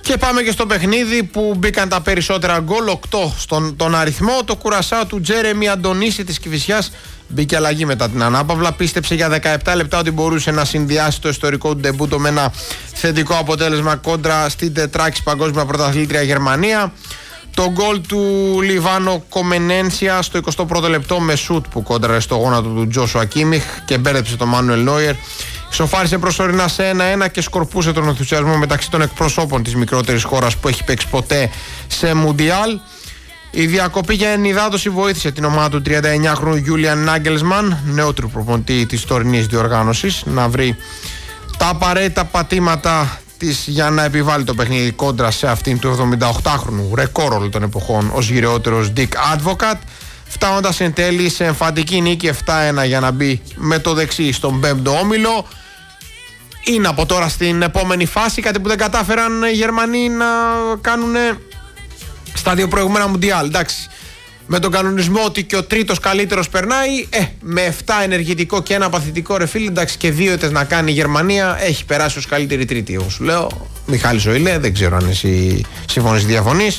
Και πάμε και στο παιχνίδι που μπήκαν τα περισσότερα γκολ, 8 στον αριθμό. Το Κουρασάο του Τζέρεμι Αντωνίση της Κηφισιάς μπήκε αλλαγή μετά την ανάπαυλα. Πίστεψε για 17 λεπτά ότι μπορούσε να συνδυάσει το ιστορικό του ντεμπούτο με ένα θετικό αποτέλεσμα κόντρα στην τετράκης παγκόσμια πρωταθλήτρια Γερμανία. Το γκολ του Λιβάνο Κομενένσια στο 21ο λεπτό με σουτ που κόντραρε στο γόνατο του Τζόσουα Κίμιχ και μπέρδεψε τον Μάνουελ Νόιερ. Ισοφάρισε προσωρινά σε 1-1 και σκορπούσε τον ενθουσιασμό μεταξύ των εκπροσώπων της μικρότερης χώρας που έχει παίξει ποτέ σε Μουντιάλ. Η διακοπή για ενυδάτωση βοήθησε την ομάδα του 39χρονου Γιούλιαν Νάγκελσμαν, νεότερου προπονητή της τωρινής διοργάνωσης, να βρει τα απαραίτητα πατήματα της για να επιβάλλει το παιχνίδι κόντρα σε αυτήν του 78χρονου ρεκόρ όλων των εποχών ως γυρεότερος Dick Advocat, φτάνοντας εν τέλει σε εμφαντική νίκη 7-1 για να μπει με το δεξί στον 5ο όμιλο. Είναι από τώρα στην επόμενη φάση, κάτι που δεν κατάφεραν οι Γερμανοί να κάνουν στα δύο προηγούμενα Μουντιάλ. Εντάξει, με τον κανονισμό ότι και ο τρίτος καλύτερος περνάει, με 7 ενεργητικό και ένα παθητικό ρεφίλ, εντάξει, και 2 ήττες να κάνει η Γερμανία, έχει περάσει ως καλύτερη τρίτη. Εγώ σου λέω, Μιχάλης Ζωηλέ, δεν ξέρω αν εσύ συμφωνείς ή διαφωνείς.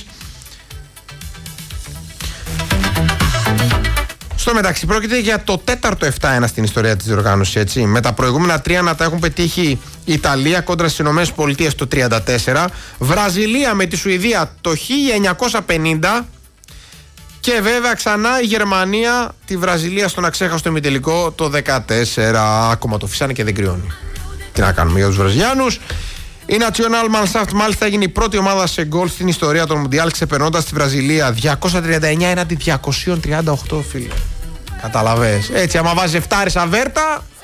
Στο μεταξύ, πρόκειται για το 4ο 7-1 στην ιστορία της διοργάνωσης, έτσι. Με τα προηγούμενα 3 να τα έχουν πετύχει η Ιταλία κόντρα στις ΗΠΑ το 1934, Βραζιλία με τη Σουηδία το 1950 και βέβαια ξανά η Γερμανία τη Βραζιλία στον αξέχαστο ημιτελικό το 1914. Ακόμα το φυσάνε και δεν κρυώνει. Τι να κάνουμε για τους Βραζιλιάνους. Η Nationalmannschaft μάλιστα έγινε η πρώτη ομάδα σε γκολ στην ιστορία των Μουντιάλ, ξεπερνώντας τη Βραζιλία 239 έναντι 238, φίλε. Καταλαβες. Έτσι, άμα βάζει 7 αβέρτα,